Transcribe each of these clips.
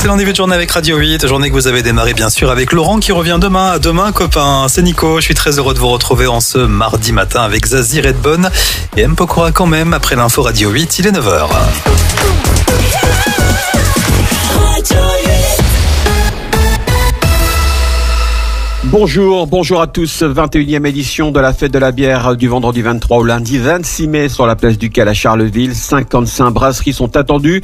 excellent début de journée avec Radio 8. Journée que vous avez démarré bien sûr avec Laurent qui revient demain. À demain, copain. C'est Nico. Je suis très heureux de vous retrouver en ce mardi matin avec Zazie Redbone et M. Pokora quand même. Après l'info Radio 8, il est 9h. Bonjour à tous. 21e édition de la fête de la bière du vendredi 23 au lundi 26 mai sur la place du Cal à Charleville. 55 brasseries sont attendues,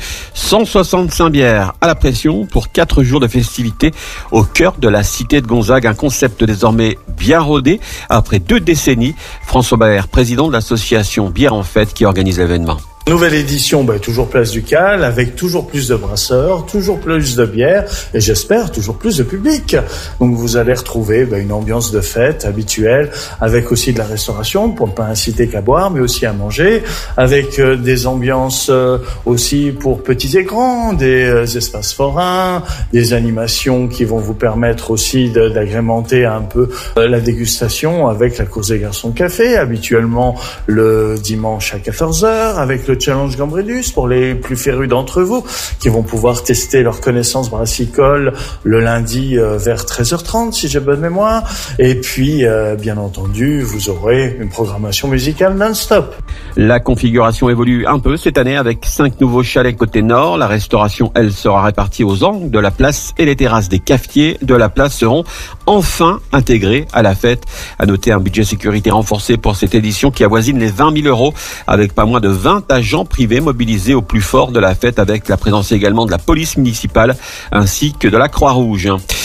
165 bières à la pression pour 4 jours de festivités au cœur de la cité de Gonzague. Un concept désormais bien rodé après 2 décennies. François Baer, président de l'association Bière en Fête qui organise l'événement. Nouvelle édition, toujours place du Cal, avec toujours plus de brasseurs, toujours plus de bières et j'espère toujours plus de public. Donc vous allez retrouver une ambiance de fête habituelle, avec aussi de la restauration pour ne pas inciter qu'à boire, mais aussi à manger, avec des ambiances aussi pour petits et grands, des espaces forains, des animations qui vont vous permettre aussi d'agrémenter un peu la dégustation avec la course des garçons café, habituellement le dimanche à 14h, avec le challenge Gambrinus pour les plus férus d'entre vous qui vont pouvoir tester leurs connaissances brassicoles le lundi vers 13h30 si j'ai bonne mémoire. Et puis bien entendu vous aurez une programmation musicale non-stop. La configuration évolue un peu cette année avec 5 nouveaux chalets côté nord. La restauration elle sera répartie aux angles de la place et les terrasses des cafetiers de la place seront enfin intégrées à la fête. À noter un budget sécurité renforcé pour cette édition qui avoisine les 20 000 € avec pas moins de 20 agents privés mobilisés au plus fort de la fête avec la présence également de la police municipale ainsi que de la Croix-Rouge.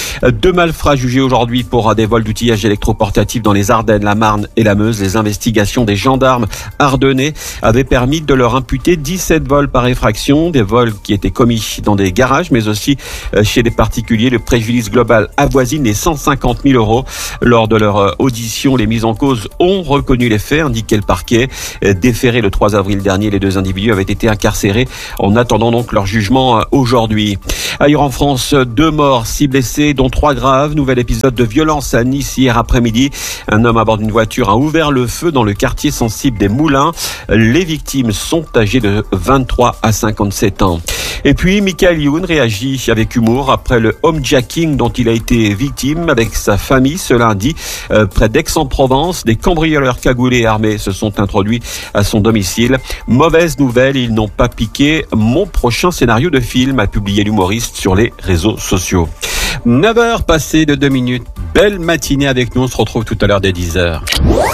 2 malfrats jugés aujourd'hui pour des vols d'outillage électroportatif dans les Ardennes, la Marne et la Meuse. Les investigations des gendarmes ardennais avaient permis de leur imputer 17 vols par effraction, des vols qui étaient commis dans des garages mais aussi chez des particuliers. Le préjudice global avoisine les 150 000 €. Lors de leur audition, les mises en cause ont reconnu les faits, indiquait le parquet. Déféré le 3 avril dernier, les 2 individus avaient été incarcérés en attendant donc leur jugement aujourd'hui. Ailleurs en France, 2 morts, 6 blessés, dont 3 graves. Nouvel épisode de violence à Nice hier après-midi. Un homme à bord d'une voiture a ouvert le feu dans le quartier sensible des Moulins. Les victimes sont âgées de 23 à 57 ans. Et puis, Michael Youn réagit avec humour après le homejacking dont il a été victime avec sa famille ce lundi. Près d'Aix-en-Provence, des cambrioleurs cagoulés et armés se sont introduits à son domicile. Mauvaise nouvelle, ils n'ont pas piqué mon prochain scénario de film, a publié l'humoriste sur les réseaux sociaux. 9h passées de 2 minutes. Belle matinée avec nous, on se retrouve tout à l'heure dès 10h.